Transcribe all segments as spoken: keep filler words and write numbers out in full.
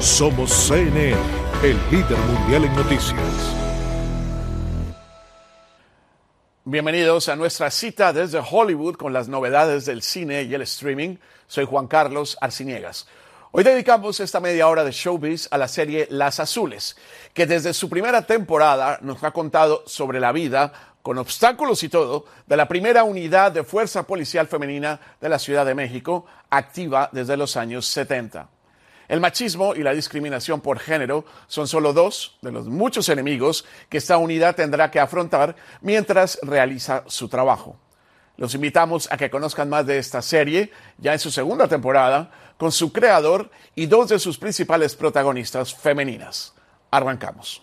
Somos C N N, el líder mundial en noticias. Bienvenidos a nuestra cita desde Hollywood con las novedades del cine y el streaming. Soy Juan Carlos Arciniegas. Hoy dedicamos esta media hora de showbiz a la serie Las Azules, que desde su primera temporada nos ha contado sobre la vida, con obstáculos y todo, de la primera unidad de fuerza policial femenina de la Ciudad de México, activa desde los años setenta. El machismo y la discriminación por género son solo dos de los muchos enemigos que esta unidad tendrá que afrontar mientras realiza su trabajo. Los invitamos a que conozcan más de esta serie, ya en su segunda temporada, con su creador y dos de sus principales protagonistas femeninas. Arrancamos.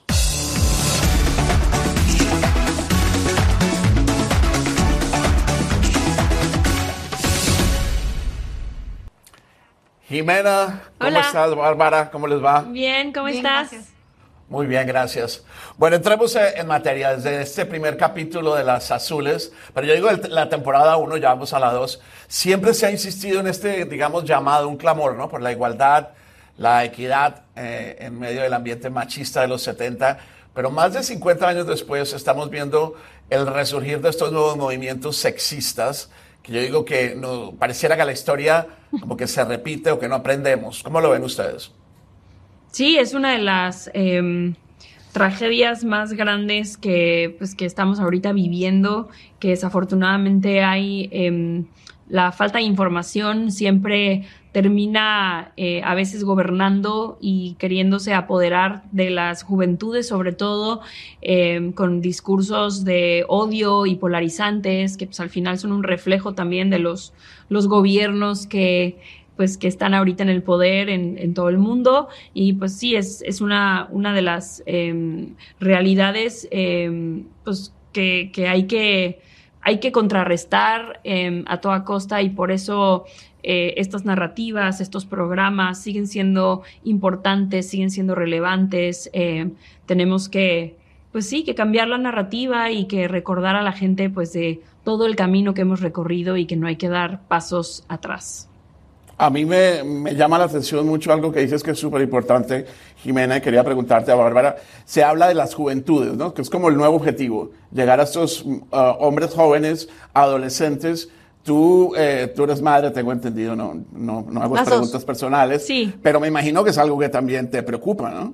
Jimena, ¿cómo Hola. estás? Bárbara, ¿cómo les va? Bien, ¿cómo Bien, estás? gracias. Muy bien, gracias. Bueno, entremos en materia desde este primer capítulo de Las Azules, pero yo digo el- la temporada uno, ya vamos a la dos. Siempre se ha insistido en este, digamos, llamado, un clamor, ¿no? Por la igualdad, la equidad eh, en medio del ambiente machista de los setenta, pero más de cincuenta años después estamos viendo el resurgir de estos nuevos movimientos sexistas, que yo digo que no, pareciera que la historia como que se repite o que no aprendemos. ¿Cómo lo ven ustedes? Sí, es una de las eh, tragedias más grandes que, pues, que estamos ahorita viviendo, que desafortunadamente hay eh, la falta de información siempre termina eh, a veces gobernando y queriéndose apoderar de las juventudes, sobre todo eh, con discursos de odio y polarizantes, que pues al final son un reflejo también de los, los gobiernos que pues que están ahorita en el poder en, en todo el mundo. Y pues sí, es, es una, una de las eh, realidades eh, pues que, que hay que hay que contrarrestar eh, a toda costa, y por eso eh, estas narrativas, estos programas siguen siendo importantes, siguen siendo relevantes. Eh, tenemos que, pues sí, que cambiar la narrativa y que recordar a la gente pues de todo el camino que hemos recorrido y que no hay que dar pasos atrás. A mí me, me llama la atención mucho algo que dices que es súper importante, Jimena, y quería preguntarte a Bárbara. Se habla de las juventudes, ¿no? Que es como el nuevo objetivo, llegar a estos uh, hombres jóvenes, adolescentes. Tú, eh, tú eres madre, tengo entendido, no, no, no hago Las preguntas dos. personales, Sí. pero me imagino que es algo que también te preocupa, ¿no?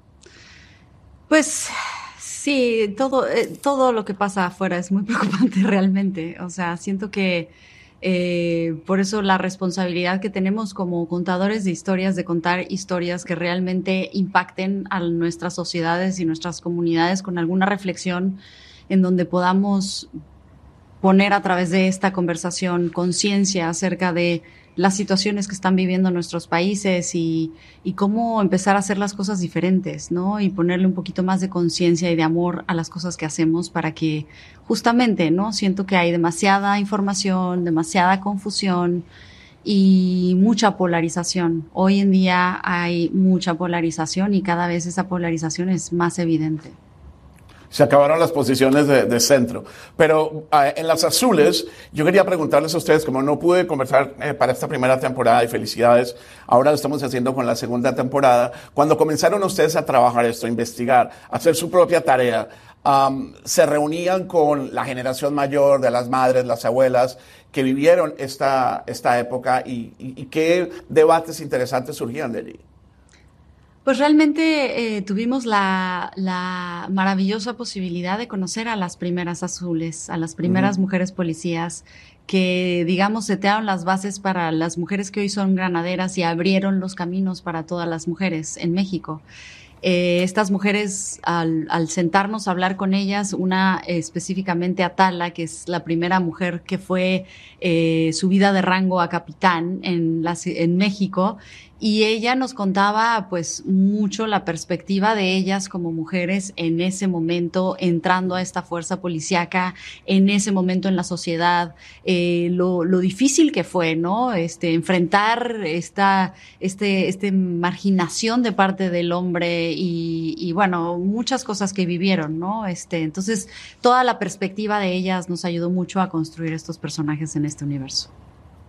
Pues sí, todo, eh, todo lo que pasa afuera es muy preocupante realmente. O sea, siento que eh, por eso la responsabilidad que tenemos como contadores de historias, de contar historias que realmente impacten a nuestras sociedades y nuestras comunidades con alguna reflexión en donde podamos poner a través de esta conversación conciencia acerca de las situaciones que están viviendo nuestros países y, y cómo empezar a hacer las cosas diferentes, ¿no? Y ponerle un poquito más de conciencia y de amor a las cosas que hacemos para que justamente, ¿no? Siento que hay demasiada información, demasiada confusión y mucha polarización. Hoy en día hay mucha polarización y cada vez esa polarización es más evidente. Se acabaron las posiciones de, de centro. Pero uh, en Las Azules, yo quería preguntarles a ustedes, como no pude conversar eh, para esta primera temporada, y felicidades, ahora lo estamos haciendo con la segunda temporada. Cuando comenzaron ustedes a trabajar esto, a investigar, a hacer su propia tarea, um, se reunían con la generación mayor de las madres, las abuelas, que vivieron esta, esta época, y, y, y qué debates interesantes surgían de allí. Pues realmente eh, tuvimos la, la maravillosa posibilidad de conocer a las primeras azules, a las primeras uh-huh. mujeres policías que, digamos, setearon las bases para las mujeres que hoy son granaderas y abrieron los caminos para todas las mujeres en México. Eh, estas mujeres, al, al sentarnos a hablar con ellas, una eh, específicamente Atala, que es la primera mujer que fue eh, subida de rango a capitán en, la, en México, y ella nos contaba pues mucho la perspectiva de ellas como mujeres en ese momento entrando a esta fuerza policíaca, en ese momento en la sociedad, eh, lo, lo difícil que fue, ¿no? Este, enfrentar esta, este, este marginación de parte del hombre y, y bueno, muchas cosas que vivieron, ¿no? Este, entonces, toda la perspectiva de ellas nos ayudó mucho a construir estos personajes en este universo.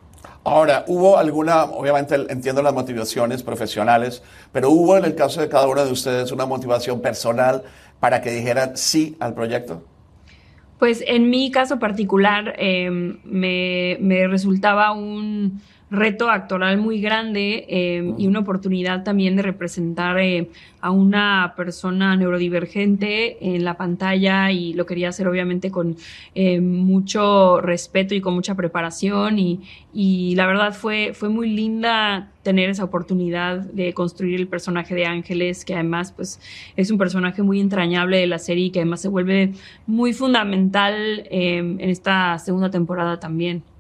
Ahora, ¿hubo alguna, obviamente entiendo las motivaciones profesionales, pero hubo en el caso de cada uno de ustedes una motivación personal para que dijeran sí al proyecto? Pues en mi caso particular eh, me, me resultaba un reto actoral muy grande eh, uh-huh. y una oportunidad también de representar eh, a una persona neurodivergente en la pantalla, y lo quería hacer obviamente con eh, mucho respeto y con mucha preparación, y, y la verdad fue, fue muy linda tener esa oportunidad de construir el personaje de Ángeles, que además pues es un personaje muy entrañable de la serie y que además se vuelve muy fundamental eh, en esta segunda temporada también.